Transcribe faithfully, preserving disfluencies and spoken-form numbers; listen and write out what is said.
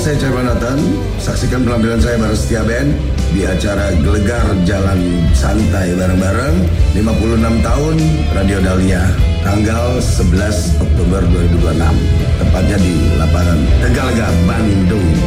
saya Cahyo Natan. Saksikan penampilan saya bareng Setia Band di acara Gelegar Jalan Santai bareng-bareng lima puluh enam tahun Radio Dahlia tanggal sebelas Oktober dua ribu dua puluh enam, tepatnya di lapangan Tegalega, Bandung.